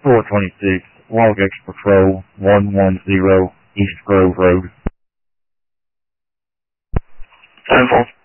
426, Logix Patrol, 110, East Grove Road. 10-4.